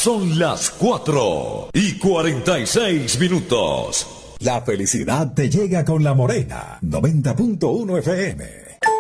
Son las 4:46. La felicidad te llega con La Morena, 90.1 FM.